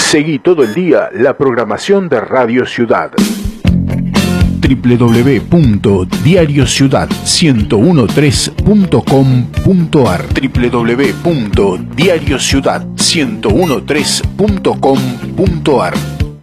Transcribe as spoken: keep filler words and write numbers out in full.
Seguí todo el día la programación de Radio Ciudad. doble u doble u doble u punto diario ciudad uno tres punto com punto a r doble u doble u doble u punto diario ciudad uno tres punto com punto a r